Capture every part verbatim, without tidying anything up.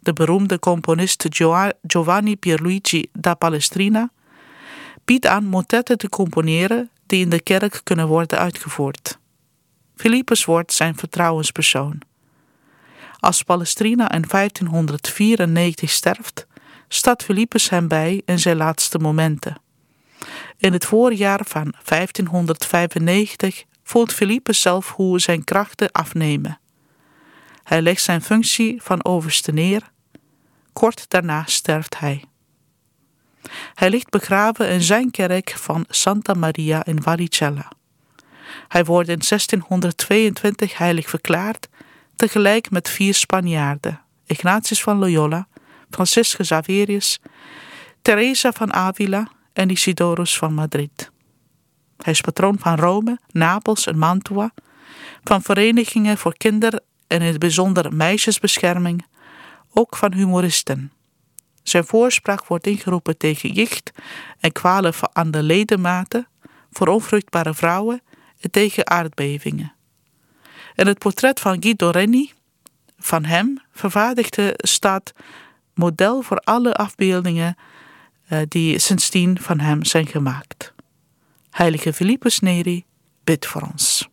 de beroemde componist Giovanni Pierluigi da Palestrina, biedt aan motetten te componeren die in de kerk kunnen worden uitgevoerd. Philippus wordt zijn vertrouwenspersoon. Als Palestrina in vijftienhonderdvierennegentig sterft, staat Philippus hem bij in zijn laatste momenten. In het voorjaar van vijftienhonderdvijfennegentig voelt Philippus zelf hoe zijn krachten afnemen. Hij legt zijn functie van overste neer. Kort daarna sterft hij. Hij ligt begraven in zijn kerk van Santa Maria in Vallicella. Hij wordt in zestienhonderdtweeëntwintig heilig verklaard, tegelijk met vier Spanjaarden: Ignatius van Loyola, Franciscus Xaverius, Teresa van Avila en Isidorus van Madrid. Hij is patroon van Rome, Napels en Mantua, van verenigingen voor kinder- en in het bijzonder meisjesbescherming, ook van humoristen. Zijn voorspraak wordt ingeroepen tegen jicht en kwalen aan de ledematen, voor onvruchtbare vrouwen en tegen aardbevingen. En het portret van Guido Reni, van hem vervaardigde, staat model voor alle afbeeldingen uh, die sindsdien van hem zijn gemaakt. Heilige Philippus Neri, bid voor ons.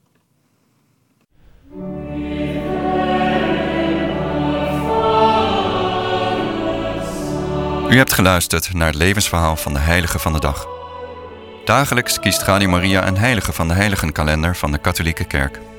U hebt geluisterd naar het levensverhaal van de heilige van de dag. Dagelijks kiest Radio Maria een heilige van de heiligenkalender van de Katholieke Kerk.